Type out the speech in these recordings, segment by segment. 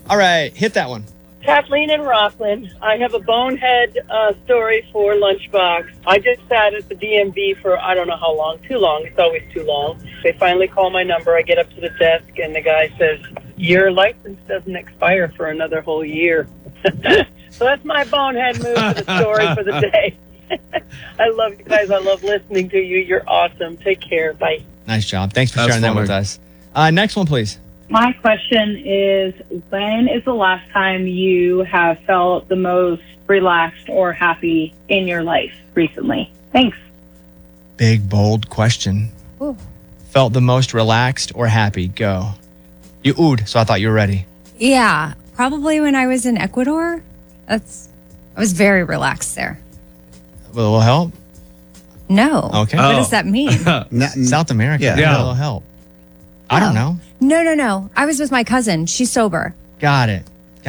All right, hit that one. Kathleen and Rockland, I have a bonehead story for Lunchbox. I just sat at the DMV for I don't know how long, too long. It's always too long. They finally call my number. I get up to the desk, and the guy says, your license doesn't expire for another whole year. So that's my bonehead move for the story for the day. I love you guys. I love listening to you. You're awesome. Take care. Bye. Nice job. Thanks for sharing that with us. Next one, please. My question is, when is the last time you have felt the most relaxed or happy in your life recently? Thanks. Big, bold question. Ooh. Felt the most relaxed or happy? Go. You oohed, so I thought you were ready. Yeah, probably when I was in Ecuador. I was very relaxed there. Will it help? No. Okay. What does that mean? South America. Yeah. A little help. I don't know. No. I was with my cousin. She's sober. Got it.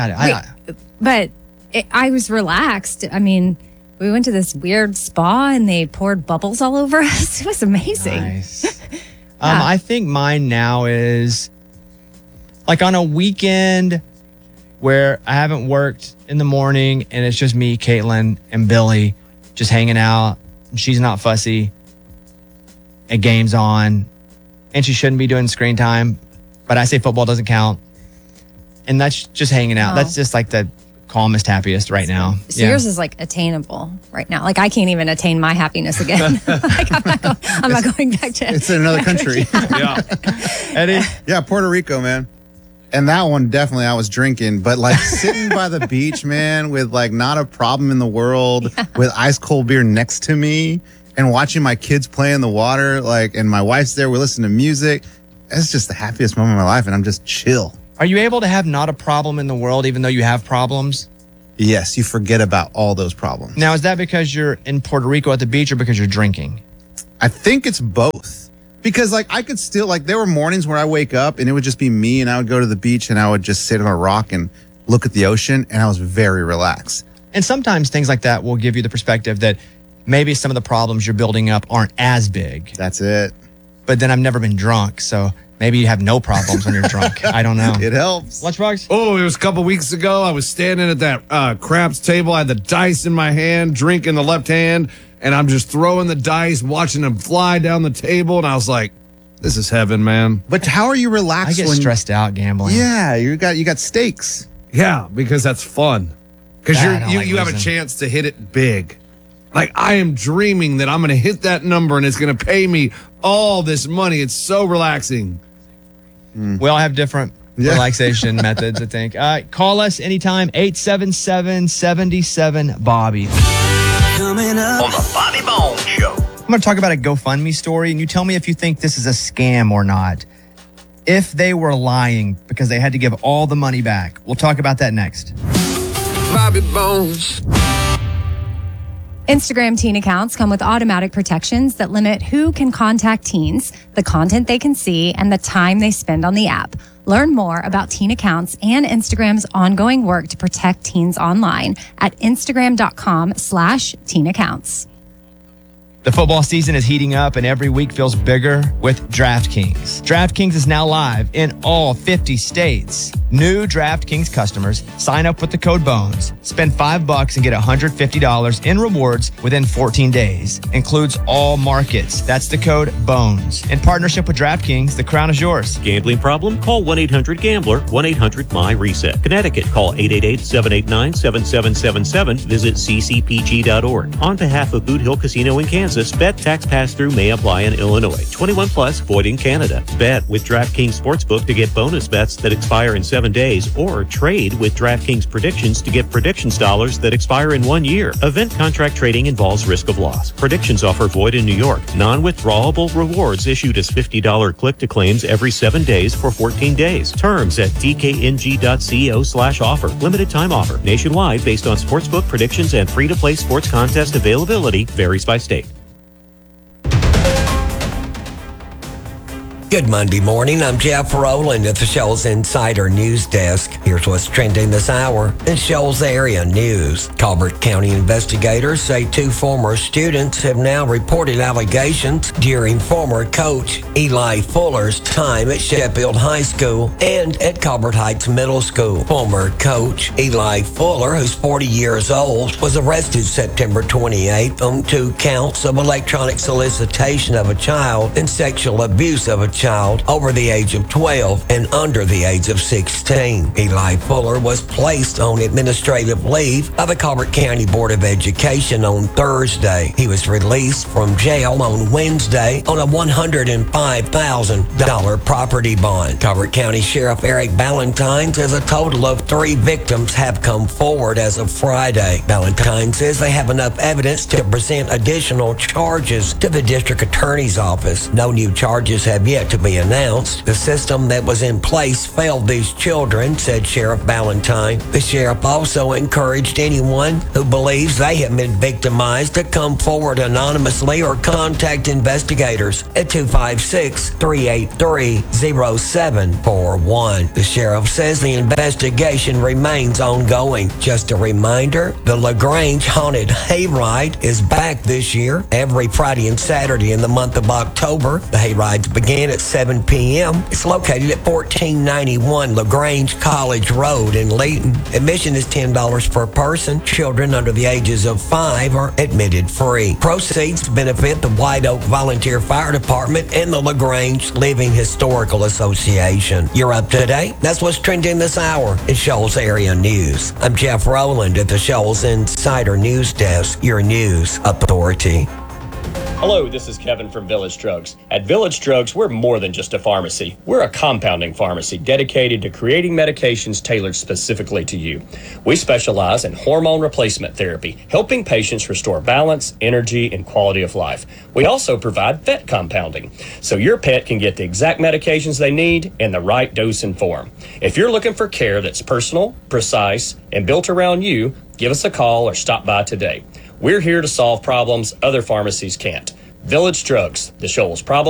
But I was relaxed. I mean, we went to this weird spa and they poured bubbles all over us. It was amazing. Nice. I think mine now is like on a weekend where I haven't worked in the morning and it's just me, Caitlin, and Billy just hanging out. And she's not fussy. A game's on. And she shouldn't be doing screen time. But I say football doesn't count. And that's just hanging out. Oh. That's just like the calmest, happiest right now. So yours is like attainable right now. Like I can't even attain my happiness again. Like I'm not going back to It's in another country. Yeah. Eddie? Yeah, Puerto Rico, man. And that one, definitely, I was drinking. But, like, sitting by the beach, man, with, like, not a problem in the world, with ice cold beer next to me, and watching my kids play in the water, like, and my wife's there, we listen to music. It's just the happiest moment of my life, and I'm just chill. Are you able to have not a problem in the world even though you have problems? Yes, you forget about all those problems. Now, is that because you're in Puerto Rico at the beach or because you're drinking? I think it's both. Because, like, I could still, like, there were mornings where I wake up and it would just be me and I would go to the beach and I would just sit on a rock and look at the ocean and I was very relaxed. And sometimes things like that will give you the perspective that maybe some of the problems you're building up aren't as big. That's it. But then I've never been drunk, so maybe you have no problems when you're drunk. I don't know. It helps. Lunchbox? Oh, it was a couple weeks ago. I was standing at that craps table. I had the dice in my hand, drink in the left hand, and I'm just throwing the dice, watching them fly down the table. And I was like, this is heaven, man. But how are you I relaxed get when stressed out gambling. Yeah, you got stakes. Yeah, because that's fun. Because I don't like you have a losing. chance to hit it big. Like, I am dreaming that I'm going to hit that number and it's going to pay me all this money. It's so relaxing. We all have different relaxation methods, I think. Call us anytime, 877-77-BOBBY. Coming up on the Bobby Bones Show. I'm going to talk about a GoFundMe story, and you tell me if you think this is a scam or not. If they were lying because they had to give all the money back. We'll talk about that next. Bobby Bones. Instagram teen accounts come with automatic protections that limit who can contact teens, the content they can see, and the time they spend on the app. Learn more about teen accounts and Instagram's ongoing work to protect teens online at instagram.com/teen accounts. The football season is heating up and every week feels bigger with DraftKings. DraftKings is now live in all 50 states. New DraftKings customers sign up with the code BONES. Spend $5 and get $150 in rewards within 14 days. Includes all markets. That's the code BONES. In partnership with DraftKings, the crown is yours. Gambling problem? Call 1-800-GAMBLER, 1-800-MY-RESET. Connecticut, call 888-789-7777. Visit ccpg.org. On behalf of Boot Hill Casino in Kansas, bet tax pass-through may apply in Illinois. 21 plus, void in Canada. Bet with DraftKings Sportsbook to get bonus bets that expire in 7 days, or trade with DraftKings Predictions to get predictions dollars that expire in 1 year. Event contract trading involves risk of loss. Predictions offer void in New York. Non-withdrawable rewards issued as $50 click-to-claims every 7 days for 14 days. Terms at dkng.co/offer. Limited time offer. Nationwide based on sportsbook predictions and free-to-play sports contest availability varies by state. Good Monday morning. I'm Jeff Rowland at the Shoals Insider News Desk. Here's what's trending this hour in Shoals area news. Colbert County investigators say 2 former students have now reported allegations during former coach Eli Fuller's time at Sheffield High School and at Colbert Heights Middle School. Former coach Eli Fuller, who's 40 years old, was arrested September 28th on 2 counts of electronic solicitation of a child and sexual abuse of a child over the age of 12 and under the age of 16. Eli Fuller was placed on administrative leave by the Colbert County Board of Education on Thursday. He was released from jail on Wednesday on a $105,000 property bond. Colbert County Sheriff Eric Ballantyne says a total of 3 victims have come forward as of Friday. Ballantyne says they have enough evidence to present additional charges to the district attorney's office. No new charges have yet to be announced. The system that was in place failed these children, said Sheriff Ballantyne. The sheriff also encouraged anyone who believes they have been victimized to come forward anonymously or contact investigators at 256-383-0741. The sheriff says the investigation remains ongoing. Just a reminder, the LaGrange Haunted Hayride is back this year every Friday and Saturday in the month of October. The hayrides begin at 7 p.m. It's located at 1491 LaGrange College Road in Layton. Admission is $10 per person. Children under the ages of 5 are admitted free. Proceeds benefit the White Oak Volunteer Fire Department and the LaGrange Living Historical Association. You're up to date. That's what's trending this hour in Shoals area news. I'm Jeff Rowland at the Shoals Insider News Desk, your news authority. Hello, this is Kevin from Village Drugs. At Village Drugs, we're more than just a pharmacy. We're a compounding pharmacy dedicated to creating medications tailored specifically to you. We specialize in hormone replacement therapy, helping patients restore balance, energy, and quality of life. We also provide vet compounding, so your pet can get the exact medications they need in the right dose and form. If you're looking for care that's personal, precise, and built around you, give us a call or stop by today. We're here to solve problems other pharmacies can't. Village Drugs, the Shoals problem